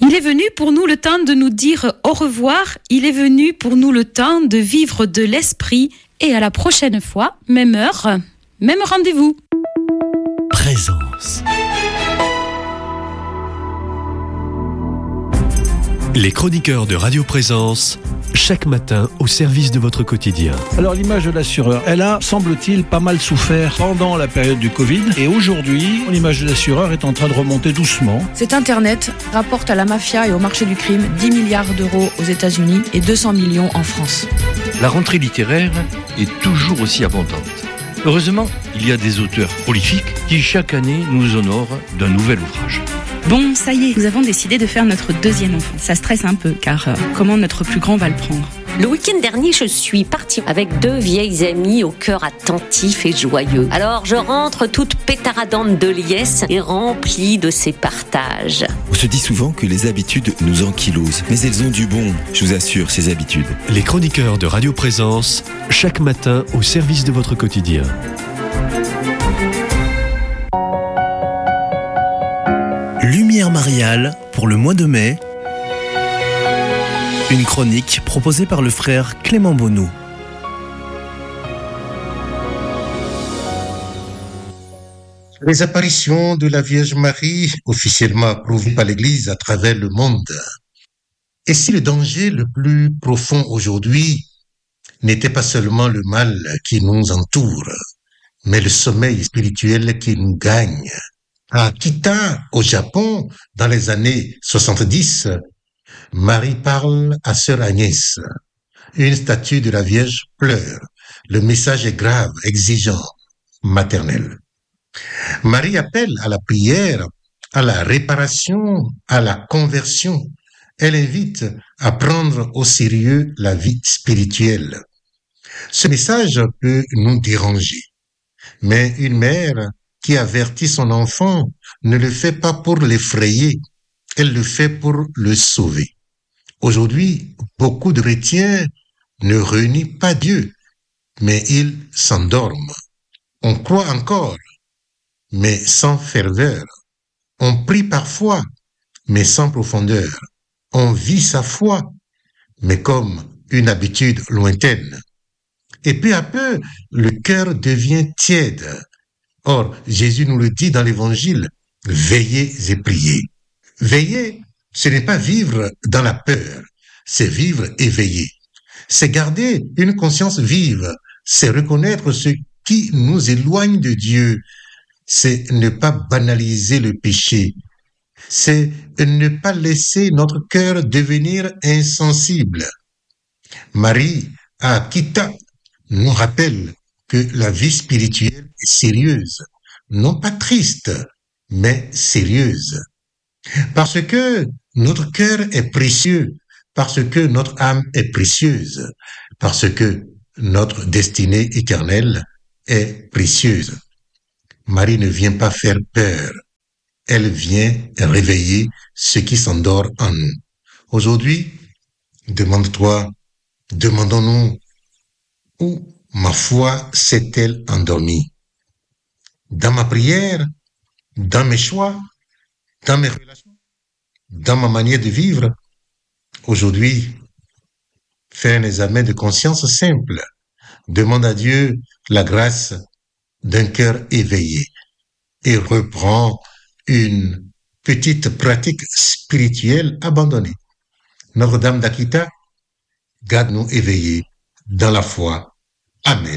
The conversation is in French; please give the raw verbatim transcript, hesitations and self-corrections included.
Il est venu pour nous le temps de nous dire au revoir. Il est venu pour nous le temps de vivre de l'esprit. Et à la prochaine fois, même heure, même rendez-vous. Présence. Les chroniqueurs de Radio Présence, chaque matin au service de votre quotidien. Alors l'image de l'assureur, elle a, semble-t-il, pas mal souffert pendant la période du Covid. Et aujourd'hui, l'image de l'assureur est en train de remonter doucement. Cet Internet rapporte à la mafia et au marché du crime dix milliards d'euros aux États-Unis et deux cents millions en France. La rentrée littéraire est toujours aussi abondante. Heureusement, il y a des auteurs prolifiques qui chaque année nous honorent d'un nouvel ouvrage. Bon, ça y est, nous avons décidé de faire notre deuxième enfant. Ça stresse un peu, car euh, comment notre plus grand va le prendre ? Le week-end dernier, je suis partie avec deux vieilles amies au cœur attentif et joyeux. Alors, je rentre toute pétaradante de liesse et remplie de ces partages. On se dit souvent que les habitudes nous ankylosent, mais elles ont du bon, je vous assure, ces habitudes. Les chroniqueurs de Radio Présence, chaque matin au service de votre quotidien. Lumière mariale pour le mois de mai. Une chronique proposée par le frère Clément Bonneau. Les apparitions de la Vierge Marie, officiellement approuvées par l'Église à travers le monde. Et si le danger le plus profond aujourd'hui n'était pas seulement le mal qui nous entoure, mais le sommeil spirituel qui nous gagne. À Kita, au Japon, dans les années soixante-dix, Marie parle à sœur Agnès. Une statue de la Vierge pleure. Le message est grave, exigeant, maternel. Marie appelle à la prière, à la réparation, à la conversion. Elle invite à prendre au sérieux la vie spirituelle. Ce message peut nous déranger, mais une mère qui avertit son enfant ne le fait pas pour l'effrayer, elle le fait pour le sauver. Aujourd'hui, beaucoup de chrétiens ne renient pas Dieu, mais ils s'endorment. On croit encore, mais sans ferveur. On prie parfois, mais sans profondeur. On vit sa foi, mais comme une habitude lointaine. Et peu à peu, le cœur devient tiède. Or, Jésus nous le dit dans l'Évangile, veillez et priez. Veiller, ce n'est pas vivre dans la peur, c'est vivre éveillé. C'est garder une conscience vive, c'est reconnaître ce qui nous éloigne de Dieu, c'est ne pas banaliser le péché, c'est ne pas laisser notre cœur devenir insensible. Marie, à Kita, nous rappelle que la vie spirituelle est sérieuse, non pas triste, mais sérieuse. Parce que notre cœur est précieux, parce que notre âme est précieuse, parce que notre destinée éternelle est précieuse. Marie ne vient pas faire peur, elle vient réveiller ce qui s'endort en nous. Aujourd'hui, demande-toi, demandons-nous, où ma foi s'est-elle endormie? Dans ma prière, dans mes choix, dans mes relations, dans ma manière de vivre. Aujourd'hui, fais un examen de conscience simple. Demande à Dieu la grâce d'un cœur éveillé et reprends une petite pratique spirituelle abandonnée. Notre-Dame d'Akita, garde-nous éveillés dans la foi. Amen.